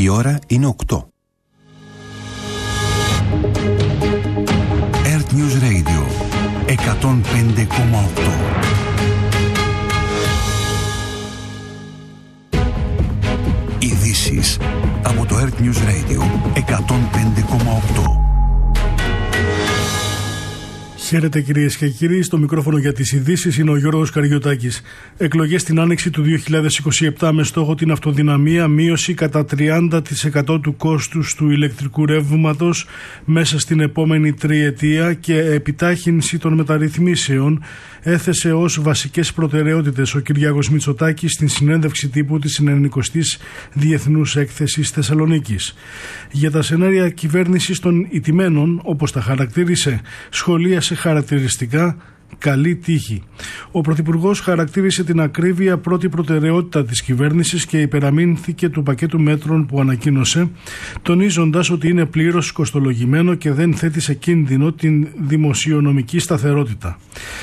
Η ώρα είναι 8. Earth News Radio 105,8. Ειδήσεις από το Earth News Radio 105,8. Χαίρετε κυρίες και κύριοι, στο μικρόφωνο για τις ειδήσεις είναι ο Γιώργος Καριωτάκης. Εκλογές την άνοιξη του 2027 με στόχο την αυτοδυναμία, μείωση κατά 30% του κόστους του ηλεκτρικού ρεύματος μέσα στην επόμενη τριετία και επιτάχυνση των μεταρρυθμίσεων έθεσε ως βασικές προτεραιότητες ο Κυριάκος Μητσοτάκης στην συνέντευξη τύπου της 90ης Διεθνούς Έκθεσης Θεσσαλονίκης. Για τα σενάρια κυβέρνησης των ηττημένων, όπως τα χαρακτήρισε, σχολίασε χαρακτηριστικά καλή τύχη. Ο Πρωθυπουργός χαρακτήρισε την ακρίβεια πρώτη προτεραιότητα της κυβέρνησης και υπεραμείνθηκε του πακέτου μέτρων που ανακοίνωσε, τονίζοντας ότι είναι πλήρως κοστολογημένο και δεν θέτει σε κίνδυνο την δημοσιονομική σταθερότητα.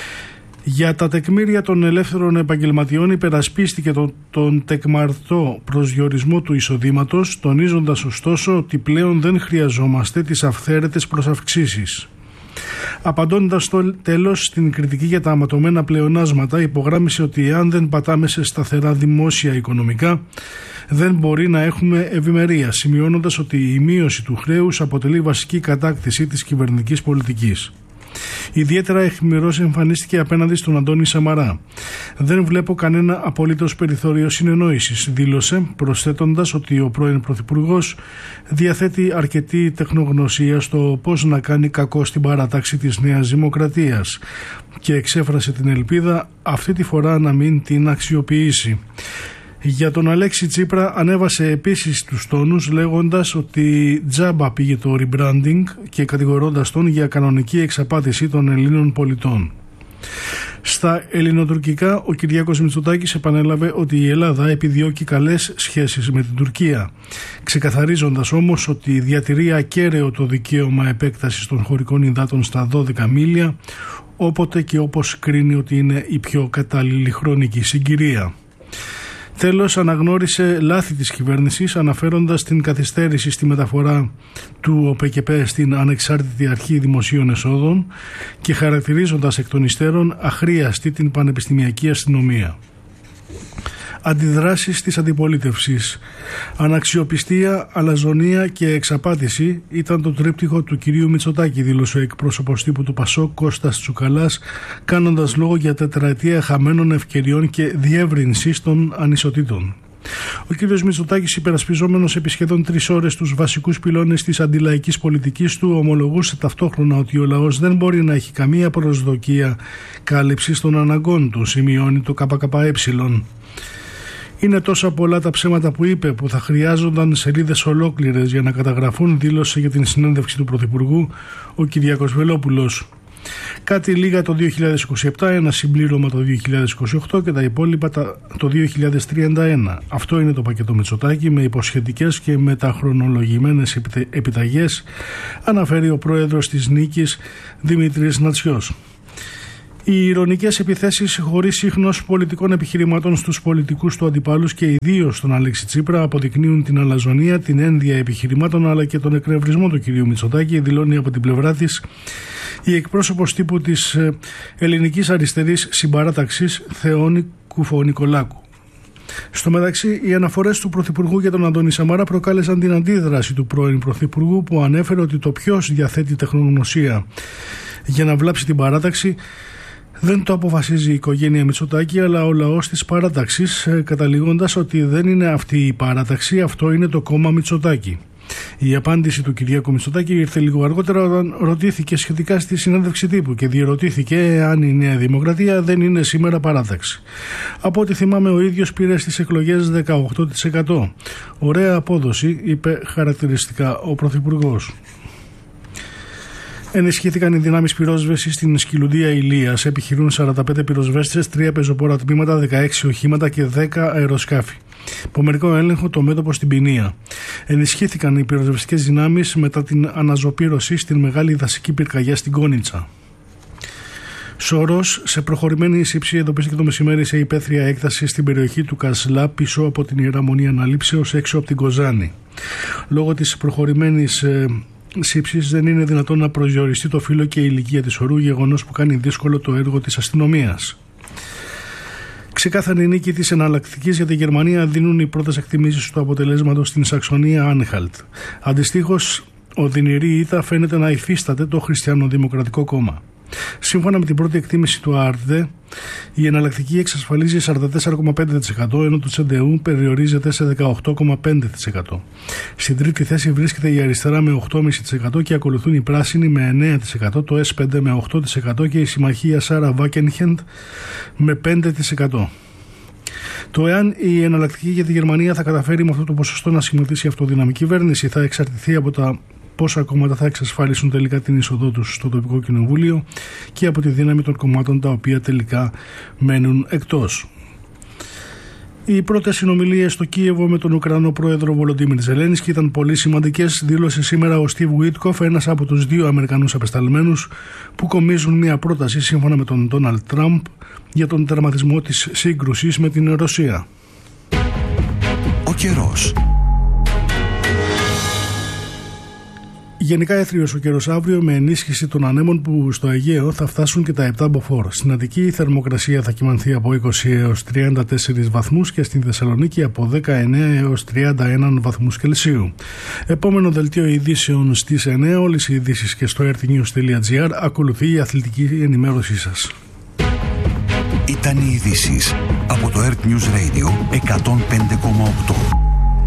Για τα τεκμήρια των ελεύθερων επαγγελματιών υπερασπίστηκε τον τεκμαρτό προσδιορισμό του εισοδήματος, τονίζοντας ωστόσο ότι πλέον δεν χρειαζόμαστε τις αυθαίρετες προσαυξήσεις. Απαντώντας στο τέλος στην κριτική για τα αματωμένα πλεονάσματα, υπογράμμισε ότι εάν δεν πατάμε σε σταθερά δημόσια οικονομικά, δεν μπορεί να έχουμε ευημερία, σημειώνοντας ότι η μείωση του χρέους αποτελεί βασική κατάκτηση της κυβερνητικής πολιτικής. Ιδιαίτερα αιχμηρός εμφανίστηκε απέναντι στον Αντώνη Σαμαρά. «Δεν βλέπω κανένα απολύτως περιθώριο συνεννόησης», δήλωσε, προσθέτοντας ότι ο πρώην Πρωθυπουργός διαθέτει αρκετή τεχνογνωσία στο πώς να κάνει κακό στην παράταξη της Νέας Δημοκρατίας και εξέφρασε την ελπίδα αυτή τη φορά να μην την αξιοποιήσει. Για τον Αλέξη Τσίπρα ανέβασε επίσης τους τόνους, λέγοντας ότι τζάμπα πήγε το rebranding και κατηγορώντας τον για κανονική εξαπάτηση των Ελλήνων πολιτών. Στα ελληνοτουρκικά, ο Κυριάκος Μητσοτάκης επανέλαβε ότι η Ελλάδα επιδιώκει καλές σχέσεις με την Τουρκία, ξεκαθαρίζοντας όμως ότι διατηρεί ακέραιο το δικαίωμα επέκτασης των χωρικών υδάτων στα 12 μίλια, όποτε και όπως κρίνει ότι είναι η πιο κατάλληλη χρονική συγκυρία. Τέλος, αναγνώρισε λάθη της κυβέρνησης, αναφέροντας την καθυστέρηση στη μεταφορά του ΟΠΕΚΕΠΕ στην Ανεξάρτητη Αρχή Δημοσίων Εσόδων και χαρακτηρίζοντας εκ των υστέρων αχρίαστη την πανεπιστημιακή αστυνομία. Αντιδράσεις της αντιπολίτευσης. Αναξιοπιστία, αλαζονία και εξαπάτηση ήταν το τρίπτυχο του κυρίου Μητσοτάκη, δήλωσε ο εκπρόσωπος τύπου του ΠΑΣΟΚ Κώστας Τσουκαλάς, κάνοντας λόγο για τετραετία χαμένων ευκαιριών και διεύρυνσης των ανισοτήτων. Ο κ. Μητσοτάκης, υπερασπιζόμενος επί σχεδόν 3 ώρες τους βασικούς πυλώνες της αντιλαϊκής πολιτικής του, ομολογούσε ταυτόχρονα ότι ο λαός δεν μπορεί να έχει καμία προσδοκία κάλυψης των αναγκών του, σημειώνει το ΚΚΕ. «Είναι τόσα πολλά τα ψέματα που είπε που θα χρειάζονταν σελίδες ολόκληρες για να καταγραφούν», δήλωσε για την συνέντευξη του Πρωθυπουργού ο Κυριάκος Βελόπουλος. Κάτι λίγα το 2027, ένα συμπλήρωμα το 2028 και τα υπόλοιπα το 2031. Αυτό είναι το πακέτο Μητσοτάκη με υποσχετικές και μεταχρονολογημένες επιταγές, αναφέρει ο πρόεδρος της Νίκης Δημήτρης Νατσιός. Οι ειρωνικές επιθέσεις χωρίς ίχνος πολιτικών επιχειρημάτων στους πολιτικούς του αντιπάλους και ιδίως τον Αλέξη Τσίπρα αποδεικνύουν την αλαζονία, την ένδια επιχειρημάτων αλλά και τον εκνευρισμό του κυρίου Μητσοτάκη, δηλώνει από την πλευρά της η εκπρόσωπος τύπου της ελληνικής αριστερής συμπαράταξης Θεόνη Κουφονικολάκου. Στο μεταξύ, οι αναφορές του Πρωθυπουργού για τον Αντώνη Σαμαρά προκάλεσαν την αντίδραση του πρώην Πρωθυπουργού, που ανέφερε ότι το ποιος διαθέτει τεχνογνωσία για να βλάψει την παράταξη δεν το αποφασίζει η οικογένεια Μητσοτάκη, αλλά ο λαός της παράταξης, καταλήγοντας ότι δεν είναι αυτή η παράταξη, αυτό είναι το κόμμα Μητσοτάκη. Η απάντηση του Κυριάκου Μητσοτάκη ήρθε λίγο αργότερα, όταν ρωτήθηκε σχετικά στη συνέντευξη τύπου και διερωτήθηκε αν η Νέα Δημοκρατία δεν είναι σήμερα παράταξη. Από ό,τι θυμάμαι, ο ίδιος πήρε στις εκλογές 18%. Ωραία απόδοση, είπε χαρακτηριστικά ο Πρωθυπουργός. Ενισχύθηκαν οι δυνάμεις πυρόσβεσης στην Σκυλουδία Ηλίας. Επιχειρούν 45 πυροσβέστες, 3 πεζοπόρα τμήματα, 16 οχήματα και 10 αεροσκάφη. Από μερικό έλεγχο το μέτωπο στην Ποινία. Ενισχύθηκαν οι πυροσβεστικές δυνάμεις μετά την αναζωπήρωση στην μεγάλη δασική πυρκαγιά στην Κόνιτσα. Σωρός σε προχωρημένη σύψη εντοπίστηκε το μεσημέρι σε υπαίθρια έκταση στην περιοχή του Κασλά, πίσω από την Ιερά Μονή Αναλήψεως, έξω από την Κοζάνη. Λόγω της προχωρημένης σύψης δεν είναι δυνατόν να προσδιοριστεί το φύλο και η ηλικία της ορού, γεγονός που κάνει δύσκολο το έργο της αστυνομίας. Ξεκάθαρη νίκη της εναλλακτικής για τη Γερμανία δίνουν οι πρώτες εκτιμήσεις του αποτελέσματος στην Σαξονία Άνχαλτ. Αντιστοίχως, οδυνηρή ήττα φαίνεται να υφίσταται το Χριστιανοδημοκρατικό Κόμμα. Σύμφωνα με την πρώτη εκτίμηση του ΑΡΔΕ, η εναλλακτική εξασφαλίζει 44,5%, ενώ το CDU περιορίζεται σε 18,5%. Στην τρίτη θέση βρίσκεται η αριστερά με 8,5% και ακολουθούν οι πράσινοι με 9%, το S5 με 8% και η συμμαχία Σάρα Βάκενχεντ με 5%. Το εάν η εναλλακτική για τη Γερμανία θα καταφέρει με αυτό το ποσοστό να σχηματίσει αυτοδυναμική κυβέρνηση θα εξαρτηθεί από τα πόσα κόμματα θα εξασφαλίσουν τελικά την είσοδό τους στο τοπικό κοινοβούλιο και από τη δύναμη των κομμάτων τα οποία τελικά μένουν εκτός. Οι πρώτες συνομιλίες στο Κίεβο με τον Ουκρανό πρόεδρο Βολοντίμιρ Ζελένσκι ήταν πολύ σημαντικές, δήλωσε σήμερα ο Στίβ Βίτκοφ, ένας από τους δύο Αμερικανούς απεσταλμένους που κομίζουν μια πρόταση σύμφωνα με τον Ντόναλντ Τραμπ για τον τερματισμό της σύγκρουσης με την Ρωσία. Ο καιρός. Γενικά έθριος ο καιρός αύριο με ενίσχυση των ανέμων που στο Αιγαίο θα φτάσουν και τα 7 μποφόρ. Στην Αττική η θερμοκρασία θα κυμανθεί από 20 έως 34 βαθμούς και στην Θεσσαλονίκη από 19 έως 31 βαθμούς Κελσίου. Επόμενο δελτίο ειδήσεων στις 9, όλες οι ειδήσεις και στο earthnews.gr. Ακολουθεί η αθλητική ενημέρωσή σας. Ήταν οι ειδήσεις από το Earth News Radio 105,8.